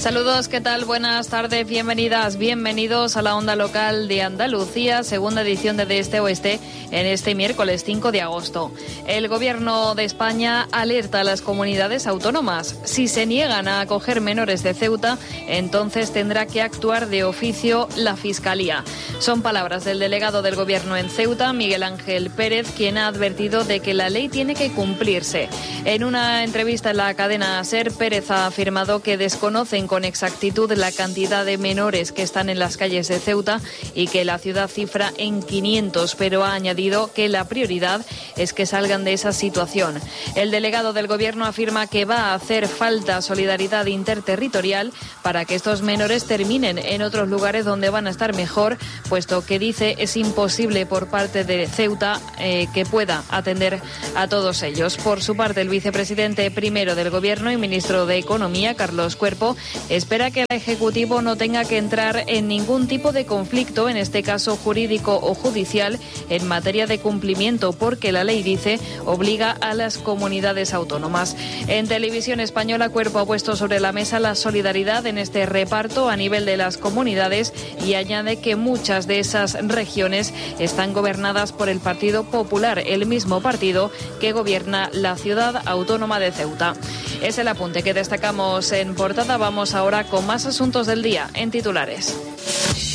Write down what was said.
Saludos, ¿qué tal? Buenas tardes, bienvenidas, bienvenidos a la Onda Local de Andalucía, segunda edición de Este Oeste, en este miércoles 5 de agosto. El Gobierno de España alerta a las comunidades autónomas. Si se niegan a acoger menores de Ceuta, entonces tendrá que actuar de oficio la Fiscalía. Son palabras del delegado del Gobierno en Ceuta, Miguel Ángel Pérez, quien ha advertido de que la ley tiene que cumplirse. En una entrevista en la cadena SER, Pérez ha afirmado que desconocen con exactitud la cantidad de menores que están en las calles de Ceuta y que la ciudad cifra en 500, pero ha añadido que la prioridad es que salgan de esa situación. El delegado del Gobierno afirma que va a hacer falta solidaridad interterritorial para que estos menores terminen en otros lugares donde van a estar mejor, puesto que dice es imposible por parte de Ceuta que pueda atender a todos ellos. Por su parte, el vicepresidente primero del Gobierno y ministro de Economía, Carlos Cuerpo, espera que el Ejecutivo no tenga que entrar en ningún tipo de conflicto, en este caso jurídico o judicial, en materia de cumplimiento, porque la ley, dice, obliga a las comunidades autónomas. En Televisión Española, Cuerpo ha puesto sobre la mesa la solidaridad en este reparto a nivel de las comunidades y añade que muchas de esas regiones están gobernadas por el Partido Popular, el mismo partido que gobierna la ciudad autónoma de Ceuta. Es el apunte que destacamos en portada. Vamos ahora con más asuntos del día en titulares.